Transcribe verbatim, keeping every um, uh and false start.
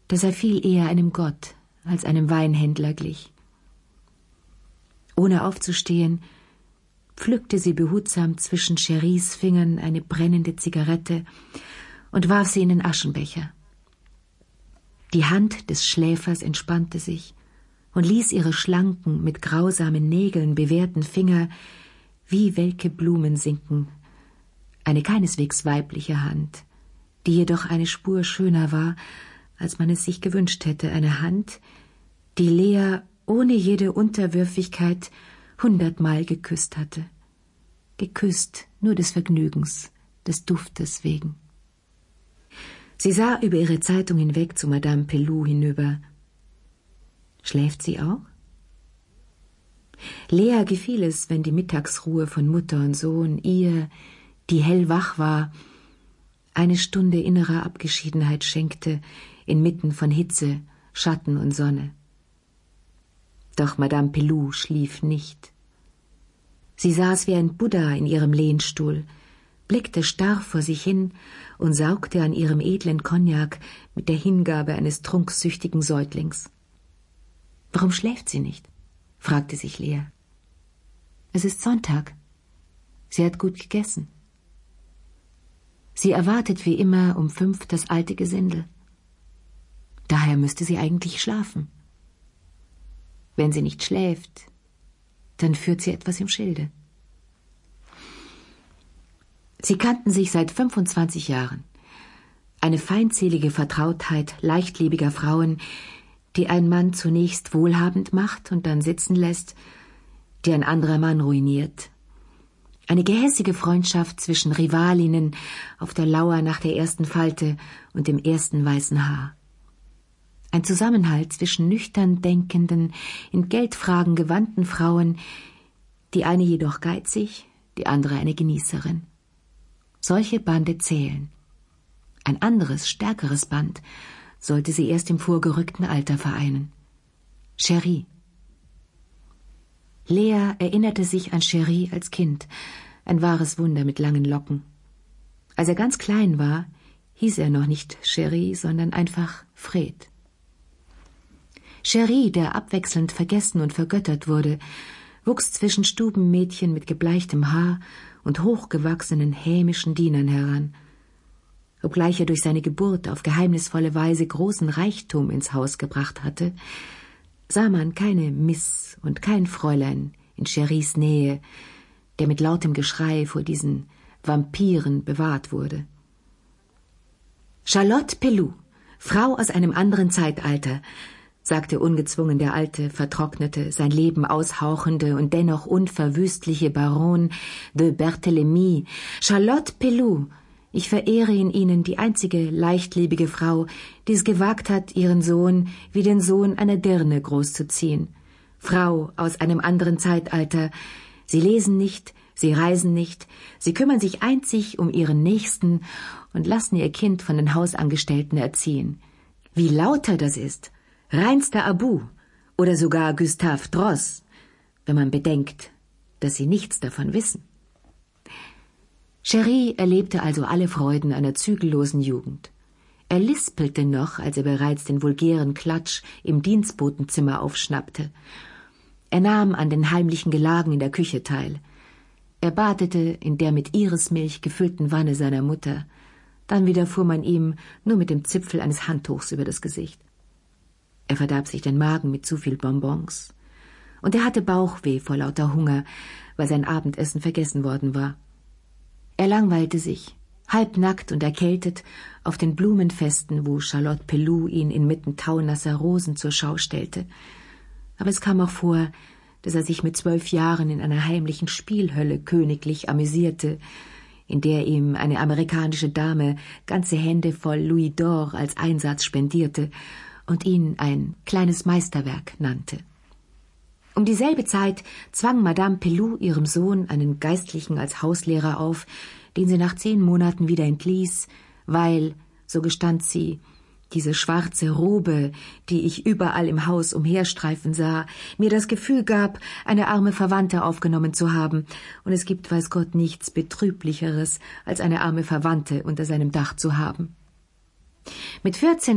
dass er viel eher einem Gott als einem Weinhändler glich. Ohne aufzustehen, pflückte sie behutsam zwischen Cheries Fingern eine brennende Zigarette und warf sie in den Aschenbecher. Die Hand des Schläfers entspannte sich und ließ ihre schlanken, mit grausamen Nägeln bewehrten Finger wie welke Blumen sinken. Eine keineswegs weibliche Hand, die jedoch eine Spur schöner war, als man es sich gewünscht hätte, eine Hand, die Lea ohne jede Unterwürfigkeit hundertmal geküsst hatte. Geküsst nur des Vergnügens, des Duftes wegen. Sie sah über ihre Zeitung hinweg zu Madame Peloux hinüber. Schläft sie auch? Lea gefiel es, wenn die Mittagsruhe von Mutter und Sohn ihr, die hellwach war, eine Stunde innerer Abgeschiedenheit schenkte, inmitten von Hitze, Schatten und Sonne. Doch Madame Peloux schlief nicht. Sie saß wie ein Buddha in ihrem Lehnstuhl, blickte starr vor sich hin und saugte an ihrem edlen Cognac mit der Hingabe eines trunksüchtigen Säuglings. »Warum schläft sie nicht?« fragte sich Lea. »Es ist Sonntag. Sie hat gut gegessen. Sie erwartet wie immer um fünf das alte Gesindel. Daher müsste sie eigentlich schlafen. Wenn sie nicht schläft, dann führt sie etwas im Schilde.« Sie kannten sich seit fünfundzwanzig Jahren. Eine feindselige Vertrautheit leichtlebiger Frauen, die ein Mann zunächst wohlhabend macht und dann sitzen lässt, die ein anderer Mann ruiniert. Eine gehässige Freundschaft zwischen Rivalinnen auf der Lauer nach der ersten Falte und dem ersten weißen Haar. Ein Zusammenhalt zwischen nüchtern denkenden, in Geldfragen gewandten Frauen, die eine jedoch geizig, die andere eine Genießerin. Solche Bande zählen. Ein anderes, stärkeres Band sollte sie erst im vorgerückten Alter vereinen. Cherie. Lea erinnerte sich an Cherie als Kind, ein wahres Wunder mit langen Locken. Als er ganz klein war, hieß er noch nicht Cherie, sondern einfach Fred. Cherie, der abwechselnd vergessen und vergöttert wurde, wuchs zwischen Stubenmädchen mit gebleichtem Haar und hochgewachsenen hämischen Dienern heran. Obgleich er durch seine Geburt auf geheimnisvolle Weise großen Reichtum ins Haus gebracht hatte, sah man keine Miss und kein Fräulein in Cheries Nähe, der mit lautem Geschrei vor diesen Vampiren bewahrt wurde. »Charlotte Peloux, Frau aus einem anderen Zeitalter«, sagte ungezwungen der alte, vertrocknete, sein Leben aushauchende und dennoch unverwüstliche Baron de Berthélemy. »Charlotte Peloux, ich verehre in Ihnen die einzige leichtlebige Frau, die es gewagt hat, ihren Sohn wie den Sohn einer Dirne großzuziehen. Frau aus einem anderen Zeitalter. Sie lesen nicht, sie reisen nicht, sie kümmern sich einzig um ihren Nächsten und lassen ihr Kind von den Hausangestellten erziehen. Wie lauter das ist! Reinster Abu oder sogar Gustave Droz, wenn man bedenkt, dass sie nichts davon wissen.« Cherie erlebte also alle Freuden einer zügellosen Jugend. Er lispelte noch, als er bereits den vulgären Klatsch im Dienstbotenzimmer aufschnappte. Er nahm an den heimlichen Gelagen in der Küche teil. Er badete in der mit Irismilch gefüllten Wanne seiner Mutter. Dann widerfuhr man ihm nur mit dem Zipfel eines Handtuchs über das Gesicht. Er verdarb sich den Magen mit zu viel Bonbons. Und er hatte Bauchweh vor lauter Hunger, weil sein Abendessen vergessen worden war. Er langweilte sich, halbnackt und erkältet, auf den Blumenfesten, wo Charlotte Peloux ihn inmitten taunasser Rosen zur Schau stellte. Aber es kam auch vor, dass er sich mit zwölf Jahren in einer heimlichen Spielhölle königlich amüsierte, in der ihm eine amerikanische Dame ganze Hände voll Louis d'Or als Einsatz spendierte und ihn ein kleines Meisterwerk nannte. Um dieselbe Zeit zwang Madame Peloux ihrem Sohn einen Geistlichen als Hauslehrer auf, den sie nach zehn Monaten wieder entließ, weil, so gestand sie, diese schwarze Robe, die ich überall im Haus umherstreifen sah, mir das Gefühl gab, eine arme Verwandte aufgenommen zu haben, und es gibt, weiß Gott, nichts Betrüblicheres, als eine arme Verwandte unter seinem Dach zu haben. Mit vierzehn